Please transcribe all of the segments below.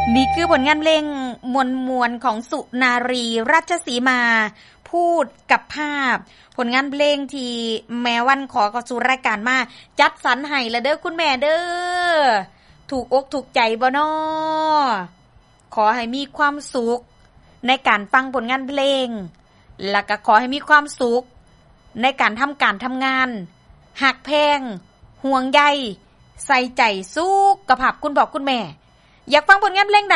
นี่คือผลงานเพลงมวลของสุนารีราชสีมาพูดกับภาพผลงานเพลงที่แม่วันขอกับสู่รายการมาจัดสรรให้ละเด้อคุณแม่เด้อถูกอกถูกใจบ่น้อขอให้มีความสุขในการฟังผลงานเพลงแล้วก็ขอให้มีความสุขในการทำงานหักแพงห่วงใยใส่ใจสู้กับภาพคุณพ่อคุณแม่อยากฟังผลงานเพลงไหน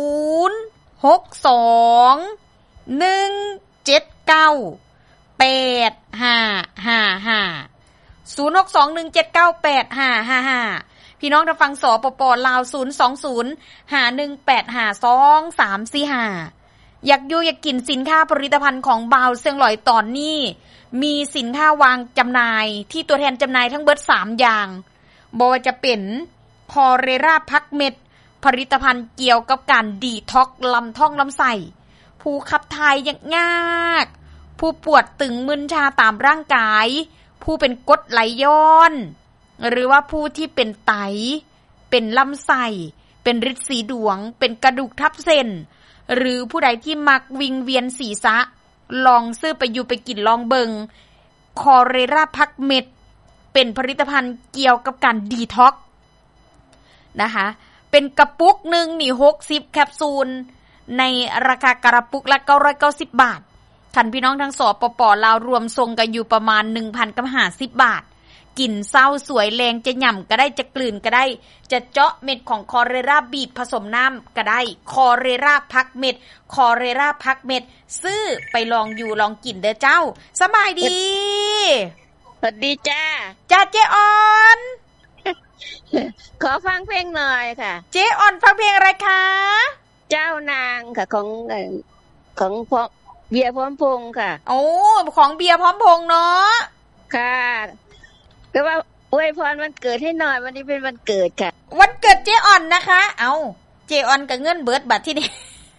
062-179-8555 พี่น้องถ้าฟังสปป.ลาว020-5185-2345อยากอยู่อยากกินสินค้าผลิตภัณฑ์ของบ่าวเสียงหลอยตอนนี้มีสินค้าวางจำหน่ายที่ตัวแทนจำหน่ายทั้งเบิด3อย่างบ่ว่าจะเป็นคอเรราพักเม็ดผลิตภัณฑ์เกี่ยวกับการดีท็อกลำท้องลำไส้ผู้ขับถ่ายยากผู้ปวดตึงมึนชาตามร่างกายผู้เป็นกรดไหลย้อนหรือว่าผู้ที่เป็นไตเป็นลำไส้เป็นฤทธิ์สีดวงเป็นกระดูกทับเส้นหรือผู้ใดที่มักวิงเวียนศีรษะลองซื้อไปอยู่ไปกินลองเบิงคอเรราพักเม็ดเป็นผลิตภัณฑ์เกี่ยวกับการดีท็อกนะคะเป็นกระปุกหนึ่งนี่60แคปซูลในราคากระปุกละ990 บาทท่านพี่น้องทั้งสปป.ลาวรวมทรงกันอยู่ประมาณ 1,050 บาทกินเศร้าสวยแรงจะหย่ำก็ได้จะกลืนก็ได้จะเจาะเม็ดของคอเรราบีบผสมน้ำก็ได้คอเรราพักเม็ดคอเรราพักเม็ดซื้อไปลองอยู่ลองกินเด้อเจ้าสบายดีสวัสดีจ้าเจออนขอฟังเพลงหน่อยค่ะเจออนฟังเพลงอะไรคะเจ้านางค่ะของเบียร์พร้อมพงษ์ค่ะโอ้ของเบียร์พร้อมพงษ์เนาะค่ะแต่ว่าอวยพรวันเกิดให้หน่อยวันนี้เป็นวันเกิดค่ะวันเกิดเจออนนะคะเอาเจออนกับเงินเบิดบัตรที่นี่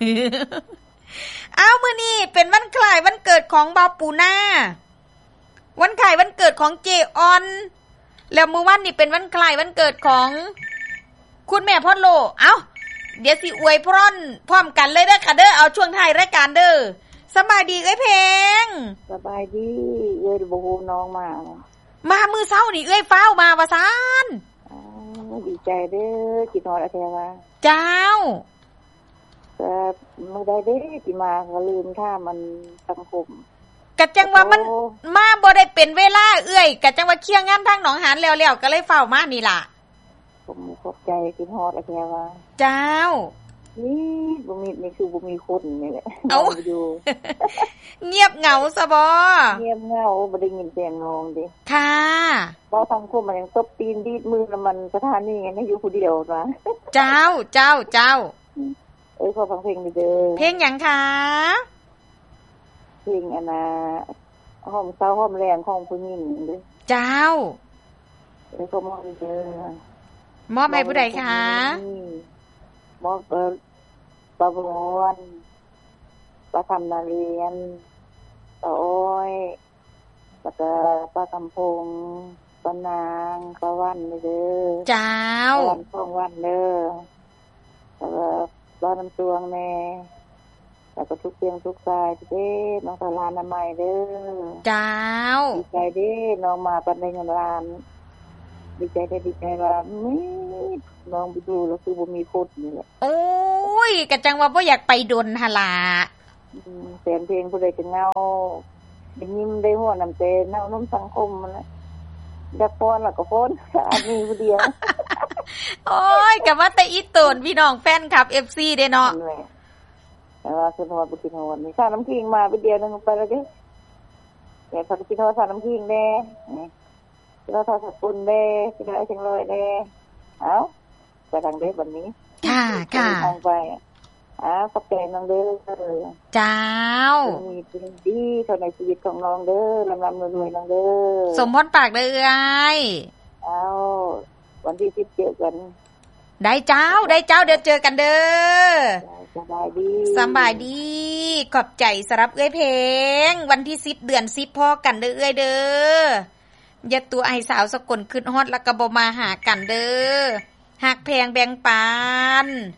เอามื้อนี้เป็นวันคล้ายวันเกิดของบ่าวปูนาวันคล้ายวันเกิดของเจออนแล้วมื้อวันนี้เป็นวันคล้ายวันเกิดของคุณแม่พ่อโลเอาเดี๋ยวสิอวยพรพร้อมกันเลยเด้อค่ะเด้อเอาช่วงท้ายรายการเด้อสบายดีเอ้ยเพลงสบายดีเอ้ยบ่ฮู้น้องมามื้อเช้านี่เอ้ยฟ้าวมาว่าซั่นดีใจเด้อคิดฮอดอาแท้ว่าเจ้าแต่มื้อใดเด้สิมาก็ลืมถ้ามันสังคมกะจังว่ามันมาบ่ได้เป็นเวลาเอ้ยกะจังว่าเคลียร์งานทางหนองหานแล้วๆก็เลยฟ้าวมานี่ล่ะผมขอบใจคิดฮอดอาแท้ว่าเจ้านี่นี่คือบ่มีคนนี่แหละอยู่เงียบเหงาซะบ่เงียบเหงาบ่ได้ยินเสียงน้องดิค่ะบ่สังคมมันยังตบตีนดีดมือแล้วมันสถานนี่ไงอยู่ผู้เดียวว่าเจ้าขอฟังเพลงเด้อเพลงหยังคะเพลงอันน่ะหอมเช้าหอมแรงของผู้หญิงเด้อเจ้าขอมอบเด้อมอบให้ผู้ใดคะมอบป้าบอนป้าคำนาเรียนป้าอ้อยแล้วก็ป้าคำพงป้านางป้าวันเด้อเจ้าวันพงวันเด้อแล้วก็ป้าน้ำตวงแน่แล้วก็ทุกเพียงทุกสายเด้น้องตาลานน้ำใหม่เด้อเจ้าดีใจเด้น้องมาปันในเงินล้านดีใจว่าน้องไปดูแล้วคือบ่มีคนนี่แหละโอ้ยกะจังว่าบ่อยากไปดนหล่ะแฟนเพลงผู้ใดจะเงาได้ยิ้มได้หัวน้ำเตเนาน้ำสังคมมันน่ะอยากฟ้อนแล้วก็ฟ้อนอันนี้ผู้เดียวโอ้ยก็ว่าแต่อีตูนพี่น้องแฟนคลับ FC เด้เนาะแต่ว่าคือฮอดบ่กินฮอดนี่ค่าน้ำขิงมาไปเดียวนึงไปแล้วเด้อยากกินฮอดค่าน้ำขิงแน่เราทอดสับปุ่นเด้ที่ได้จังเลยเด้เอ้าไปทางเด้บัดนี้ค่ะทางไปขอบใจน้องเด้อเจ้ามีสิ่งดีเข้าในชีวิตของน้องเด้อลำๆรวยๆน้องเด้อสมพรปากเด้อเอ้ยวันที่10เจอกันได้เจ้าเดี๋ยวเจอกันเด้อสบายดีขอบใจสำหรับเอ้ยเพลงวันที่10เดือน10พอกันเด้อเอ้ยเด้ออย่าตัวไอ้สาวสกลขึ้นฮอดแล้วก็บ่มาหากันเด้อหักแพงแบ่งปัน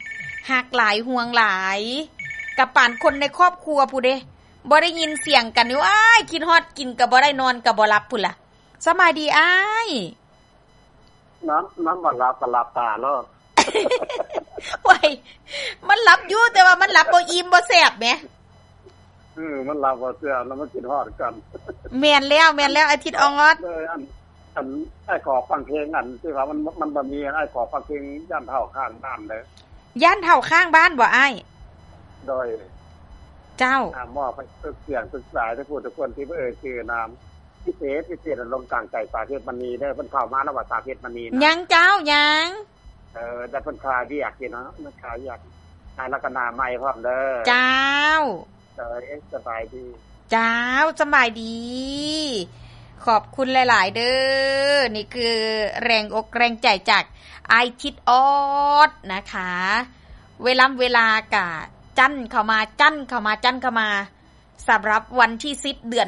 หักหลายห่วงหลายกับปานคนในครอบครัวผู้เด้บ่ได้ยินเสียงกันอยู่อ้ายคิดฮอดกินก็บ่ได้นอนก็บ่หลับพุ่นล่ะสบายดีอ้ายน้ำบ่หลับก็หลับตาเนาะโอ้ยมันหลับอยู่แต่ว่ามันหลับบ่อิ่มบ่แซ่บแหมมันหลับบ่เสื่อแล้วมันคิดฮอดกันแม่นแล้วอาทิตย์อองอดอันไอ้ขอฟังเพลงอันที่ว่ามันบ่มีไอ้ขอฟังเพลงย่านเฒ่าข้างบ้านเด้ย่านเฒ่าข้างบ้านบ่อ้ายโดยเจ้าหม้อไปเสียงศึกษาทุกผู้ทุกคนที่ชื่อนามพิเศษลงกลางใจสาเพชรมณีเด้อเพิ่นเข้ามาแล้วว่าสาเพชรมณียังเจ้ายังได้เพิ่นขายอยากกินเนาะมันขายอยากขายลักษณะใหม่พร้อมเด้อเจ้าสบายดีเจ้าสบายดีขอบคุณหลายๆเด้อนี่คือแรงอกแรงใจจากไอทิดออดนะคะเวลากะจั่นเข้ามาสำหรับวันที่10เดือน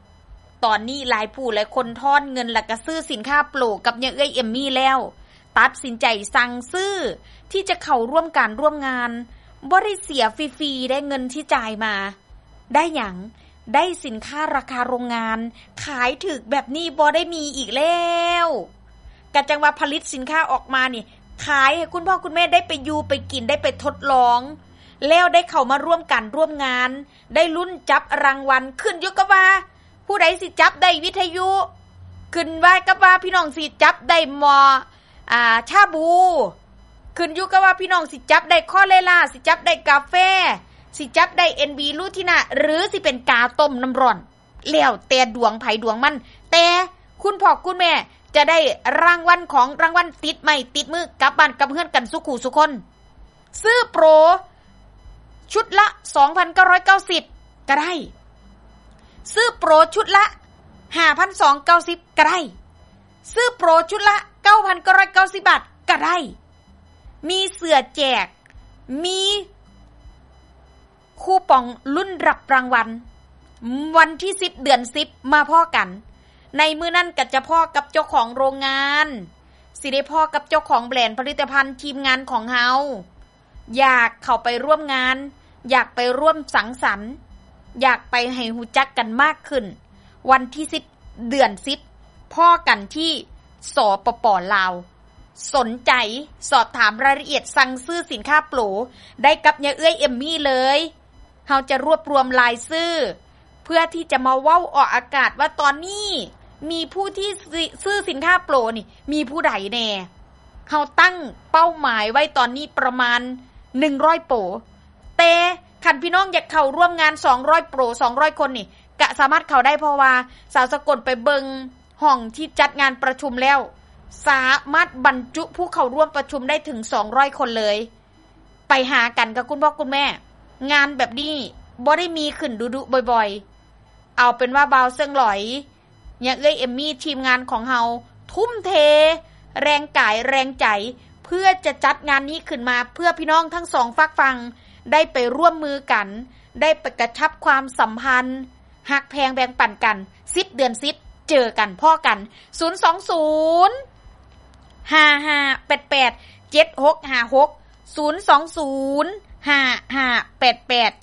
10ตอนนี้หลายผู้หลายคนทอนเงินแล้วก็ซื้อสินค้าโปรกับยังเอ้ยเอมมี่แล้วตัดสินใจสั่งซื้อที่จะเข้าร่วมการร่วมงานบ่ได้เสียฟรีๆได้เงินที่จ่ายมาได้หยังได้สินค้าราคาโรงงานขายถึกแบบนี้บ่ได้มีอีกแล้วกะจังว่าผลิตสินค้าออกมานี่ขายให้คุณพ่อคุณแม่ได้ไปอยู่ไปกินได้ไปทดลองแล้วได้เข้ามาร่วมกันร่วมงานได้ลุ้นจับรางวัลขึ้นอยู่กับว่าผู้ใดสิจับได้วิทยุขึ้นว่ากับว่าพี่น้องสิจับได้หมอชาบูขึ้นอยู่กับว่าพี่น้องสิจับได้คอเลล่าสิจับได้กาแฟสิจับได้ NB ลูทินาหรือสิเป็นกาต้มน้ำร้อนแล้วแต่ดวงไผดวงมันแต่คุณพ่อคุณแม่จะได้รางวัลของรางวัลติดไม้ติดมือกลับบ้านกับเพื่อนกันสุขุสุคนซื้อโปรชุดละ 2,990 ก็ได้ซื้อโปรชุดละ 5,290 ก็ได้ซื้อโปรชุดละ 9,990 บาทก็ได้มีเสื้อแจกมีคูปองลุ้นรับรางวัลวันที่10เดือน10มาพ่อกันในมื้อนั้นก็จะพ่อกับเจ้าของโรงงานสิได้พ่อกับเจ้าของแบรนด์ผลิตภัณฑ์ทีมงานของเฮาอยากเข้าไปร่วมงานอยากไปร่วมสังสรรค์อยากไปให้ฮู้จักกันมากขึ้นวันที่10เดือน10พ่อกันที่สปป.ลาวสนใจสอบถามรายละเอียดสั่งซื้อสินค้าโปรได้กับยายเอื้อยเอมมี่เลยเฮาจะรวบรวมรายชื่อเพื่อที่จะมาเว้าออกอากาศว่าตอนนี้มีผู้ที่ซื้อสินค้าโปรนี่มีผู้ใดแน่เฮาตั้งเป้าหมายไว้ตอนนี้ประมาณ100โปรแต่คันพี่น้องอยากเข้าร่วมงาน200โปร200คนนี่ก็สามารถเข้าได้เพราะว่าสาวสกลไปเบิงห้องที่จัดงานประชุมแล้วสามารถบรรจุผู้เข้าร่วมประชุมได้ถึง200คนเลยไปหากันกับคุณพ่อคุณแม่งานแบบนี้บ่ได้มีขึ้นดุๆบ่อยๆเอาเป็นว่าบ่าวเซิงหลอยอย่างเอ้ยเอมมี่ทีมงานของเฮาทุ่มเทแรงกายแรงใจเพื่อจะจัดงานนี้ขึ้นมาเพื่อพี่น้องทั้งสองฝากฝั่งได้ไปร่วมมือกันได้ไปกระชับความสัมพันธ์หักแพงแบ่งปันกัน10เดือน10เจอกันพ่อกัน020 5588 7656 020 5588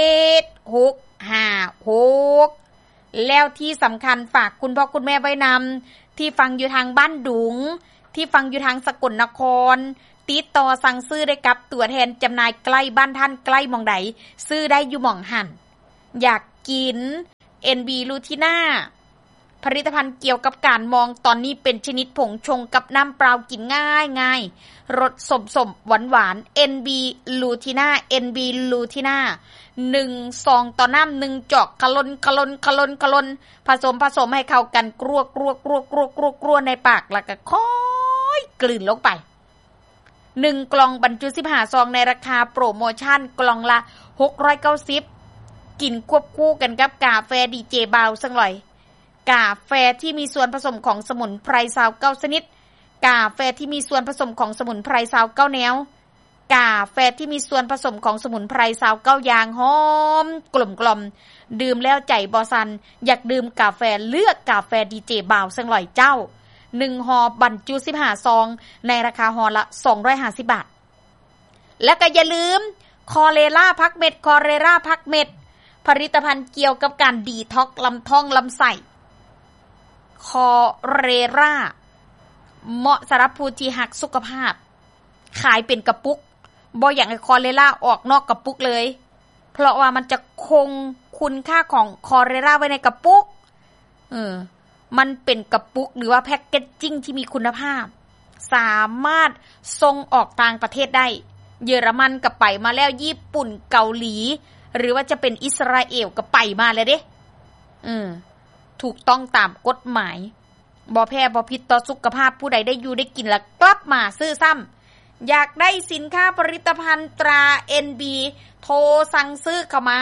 7656แล้วที่สำคัญฝากคุณพ่อคุณแม่ไว้นำที่ฟังอยู่ทางบ้านดุงที่ฟังอยู่ทางสกลนครติดต่อสั่งซื้อได้กับตัวแทนจำหน่ายใกล้บ้านท่านใกล้หม่องใดซื้อได้อยู่หม่องหั่นอยากกิน NB ลูทิน่าผลิตภัณฑ์เกี่ยวกับการมองตอนนี้เป็นชนิดผงชงกับน้ำเปล่ากินง่ายรสสมหวาน NB ลูทิน่า NB ลูทิน่า1ซองต่อน้ำ1จอกคลนผสมให้เข้ากันกรัวในปากแล้วก็ค่อยกลืนลงไป1กล่องบรรจุ15ซองในราคาโปรโมชั่นกล่องละ690กินควบคู่กันกับกาแฟดีเจบาวสังหน่อยกาแฟที่มีส่วนผสมของสมุนไพร29ชนิดกาแฟที่มีส่วนผสมของสมุนไพร29แนวกาแฟที่มีส่วนผสมของสมุนไพร29อย่างหอมกลมๆดื่มแล้วใจบ่สั่นอยากดื่มกาแฟเลือกกาแฟดีเจบาวสังหน่อยเจ้า1ห่อบรรจุ15ซองในราคาห่อละ250บาทแล้วก็อย่าลืมคอเลราพักเม็ดคอเรราพักเม็ดผลิตภัณฑ์เกี่ยวกับการดีท็อกซ์ลำท้องลำไส้คอเรราเหมาะสำหรับผู้ที่หักสุขภาพขายเป็นกระปุกบ่อยากให้คอเรราออกนอกกระปุกเลยเพราะว่ามันจะคงคุณค่าของคอเรราไว้ในกระปุกมันเป็นกระปุกหรือว่าแพ็คเกจจิ้งที่มีคุณภาพสามารถส่งออกต่างประเทศได้เยอรมันก็ไปมาแล้วญี่ปุ่นเกาหลีหรือว่าจะเป็นอิสราเอลก็ไปมาแล้วเด้ถูกต้องตามกฎหมายบ่แพ้บ่ผิดต่อสุขภาพผู้ใดได้อยู่ได้กินแล้วกลับมาซื้อซ้ำอยากได้สินค้าผลิตภัณฑ์ตรา NB โทรสั่งซื้อเข้ามา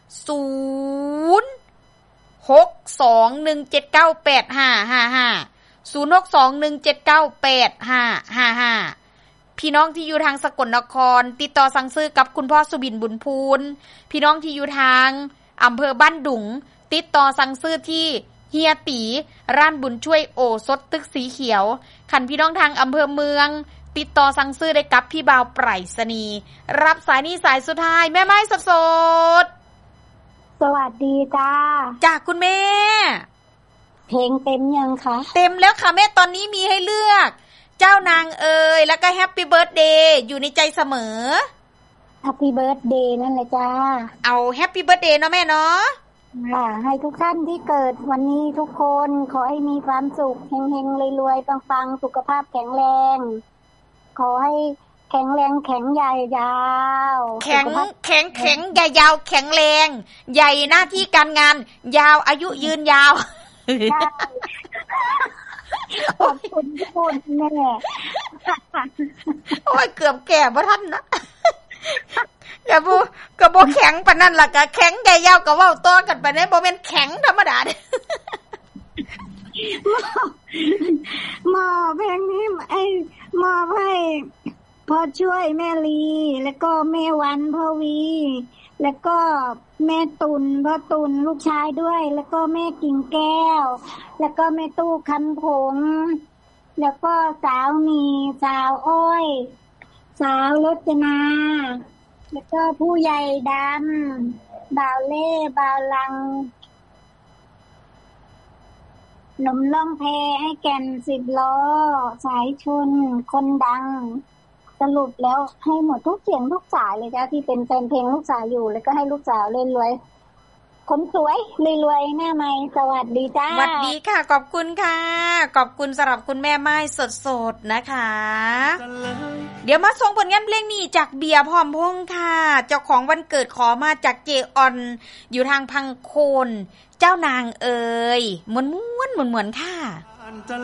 0621798555 พี่น้องที่อยู่ทางสกลนครติดต่อสั่งซื้อกับคุณพ่อสุบินบุญพูนพี่น้องที่อยู่ทางอำเภอบ้านดุงติดต่อสั่งซื้อที่เฮียตีร้านบุญช่วยโอสถตึกสีเขียวคันพี่น้องทางอำเภอเมืองติดต่อสั่งซื้อได้กับพี่บ่าวไปรษณีย์รับสายนี้สายสุดท้ายแม่ไม้สดสวัสดีจ้าจากคุณแม่เพลงเต็มยังคะเต็มแล้วค่ะแม่ตอนนี้มีให้เลือกเจ้านางแล้วก็แฮปปี้เบิร์ธเดย์อยู่ในใจเสมอแฮปปี้เบิร์ธเดย์นั่นแหละจ้าเอาแฮปปี้เบิร์ธเดย์เนาะแม่เนาะให้ทุกท่านที่เกิดวันนี้ทุกคนขอให้มีความสุขเฮงๆรวยๆปังๆสุขภาพแข็งแรงขอให้แข็งแรงแข็งใหญ่ยาวแข็งใหญ่ยาวแข็งแรงใหญ่หน้าที่การงานยาวอายุยืนยาวขอบคุณทุกคนแม่โอ้ยเกือบแก่บ่ทันนะอย่าบ่ก็บ่แข็งปานนั้นล่ะก็แข็งใหญ่ยาวก็เว้าต่อกันไปได้บ่แม่นแข็งธรรมดาเด้หมอเพลงนี้หมอให้พอช่วยแม่ลีแล้วก็แม่วันพ่อวีแล้วก็แม่ตุนพ่อตุนลูกชายด้วยแล้วก็แม่กิ่งแก้วแล้วก็แม่ตู้คำผงแล้วก็สาวมีสาวอ้อยสาวรจนาแล้วก็ผู้ใหญ่ดำบ่าวเล่บ่าวลังหนุ่มล่องแพให้แก่น10 ล้อสายชนคนดังสรุปแล้วให้หมดทุกเสียงทุกสายเลยจ้าที่เป็นแฟนเพลงลูกสาวอยู่แล้วก็ให้ลูกสาวรวยๆคนสวยรวยๆหน้าไม้สวัสดีจ้าสวัสดีค่ะขอบคุณค่ะขอบคุณสำหรับคุณแม่ไม้สดๆนะคะเดี๋ยวมาส่งผลงานเพลงนี้จากเบียร์พร้อมพงษ์ค่ะเจ้าของวันเกิดขอมาจากเจออนอยู่ทางพังโคนเจ้านางเอ๋ยม้วนๆเหมือนๆค่ะ